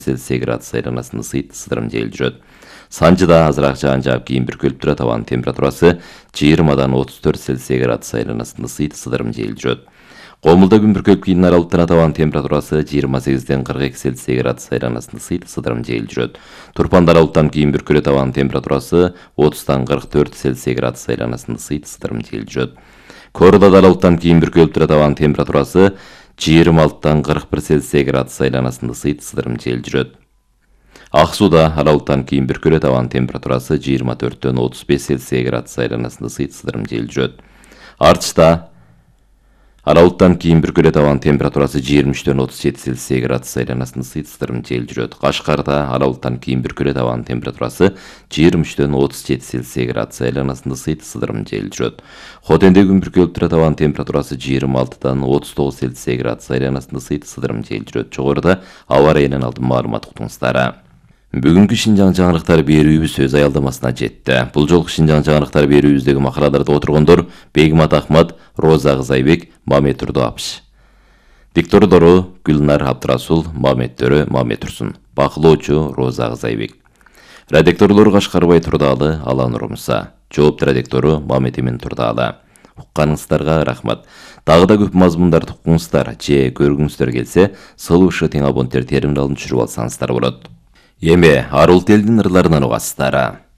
Цельсия градус айланасында ысыйт, сыдырым жел жүрөт. Санжыда азыраак жаан жаап кийин бүркөлүп турат. Абанын температурасы 20-дан 34 Цельсия градус айланасында ысыйт, сыдырым жел жүрөт. Комулда күн бүркөлүп кийин аралыктан табан температурасы 28-ден 42 Цельсия градус айланасында ысыйт, сыдырым жел жүрөт. Турпанда аралыктан кийин бүркөлөт. Табан температурасы 30-дан 44 Цельсия градус айланасында ысыйт, сыдырым жел жүрөт. Коруда аралыктан кийин бүркөлүп турат. Табан температурасы 26-дан 41 Цельсия градус айланасында ысыйт, сыдырым жел жүрөт. Ак сууда аралыктан кийин бүркөлөт. Табан температурасы 24-төн 35 Цельсия градус айланасында ысыйт, сыдырым жел жүрөт. Артышта аралыктан кийин бүркөлөт. Табан температурасы 23-төн 37 Цельсия градус айланасында ысыйт, сыдырым жел жүрөт. Кашкарда аралыктан кийин бүркөлөт. Табан температурасы 23-төн 37 Цельсия градус айланасында ысыйт, сыдырым жел жүрөт. Хотенде күн бүркөлүп турат. Табан температурасы 26-дан 39 Цельсия градус айланасында ысыйт, сыдырым жел жүрөт. Жогоруда аба ырайынан алдын маалымат уктуңуздар. Бүгүнкү Шинжаң жаңырыктар берүүбүз өз аялдамасына жетти. Бул жолку Шинжаң жаңырыктар берүүбүздөгү макалаларда отургондор Бегмат Ахмат, Роза Кызайбек, Мамет Турдуапыш. Диктордору Гүлнар Абдрасул, Маметтөрү Мамет Турсун. Бакылоочу Роза Кызайбек. Редакторлору Кашкарбай Турдалы, Алан Ромса. Жоопту редактору Мамет Эмин Турдалы. Укканыңыздарга рахмат. Дагы да көп мазмундарды укуңуздар же көргүңүздөр келсе, сылышы тең абоненттер терминалын түшүрүп алсаңыздар болот. Эми арул телдин ырларынан угасыздар.